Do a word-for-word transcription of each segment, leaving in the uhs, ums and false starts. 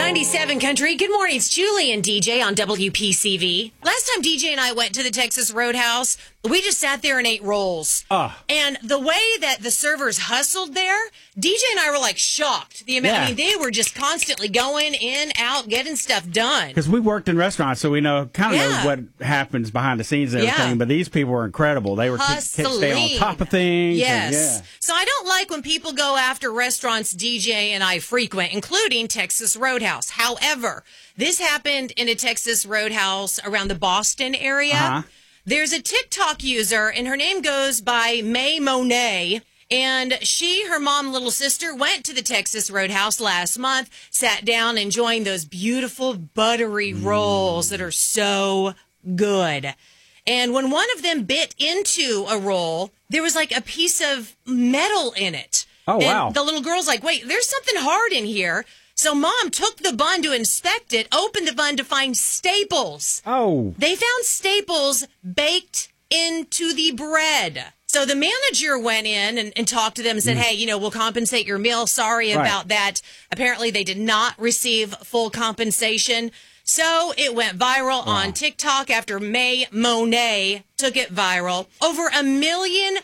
ninety-seven Country. Good morning. It's Julie and D J on W P C V. Last time D J and I went to the Texas Roadhouse, we just sat there and ate rolls. Uh. And the way that the servers hustled there, D J and I were like shocked. The amount, Yeah. I mean, they were just constantly going in, out, getting stuff done. Because we worked in restaurants, so we know kind of Yeah. know what happens behind the scenes and everything. Yeah. But these people were incredible. They were kept staying on top of things. Yes. And, yeah. So I don't like when people go after restaurants D J and I frequent, including Texas Roadhouse. However, this happened in a Texas Roadhouse around the Boston area. Uh-huh. There's a TikTok user, and her name goes by May Monet. And she, her mom, little sister, went to the Texas Roadhouse last month, sat down enjoying those beautiful buttery rolls that are so good. And when one of them bit into a roll, there was like a piece of metal in it. Oh, and wow. The little girl's like, wait, there's something hard in here. So mom took the bun to inspect it, opened the bun to find staples. Oh. They found staples baked into the bread. So the manager went in and, and talked to them and said, hey, you know, we'll compensate your meal. Sorry Right. about that. Apparently they did not receive full compensation. So it went viral on TikTok after May Monet took it viral. Over a million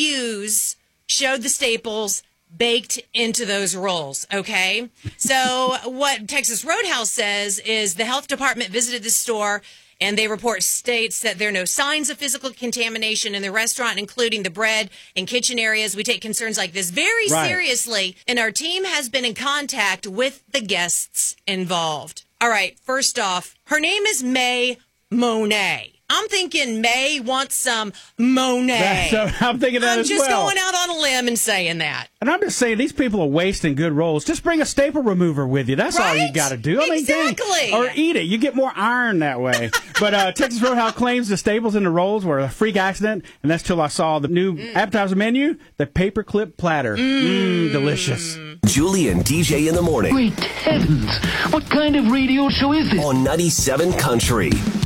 views showed the staples baked into those rolls, okay? So what Texas Roadhouse says is the health department visited the store and they report states that there are no signs of physical contamination in the restaurant, including the bread and kitchen areas. We take concerns like this very Right. seriously, and our team has been in contact with the guests involved. All right, first off, her name is May Monet. I'm thinking May wants some Monet. So I'm thinking that I'm as just well. going out on a limb and saying that. And I'm just saying, these people are wasting good rolls. Just bring a staple remover with you. That's all you Right? got to do. I mean, dang. Exactly. Or eat it. You get more iron that way. But uh, Texas Roadhouse claims the staples in the rolls were a freak accident, and that's till I saw the new Mm. appetizer menu, the paperclip platter. Mmm, delicious. Julie and D J in the morning Great heavens! What kind of radio show is this? on ninety-seven Country.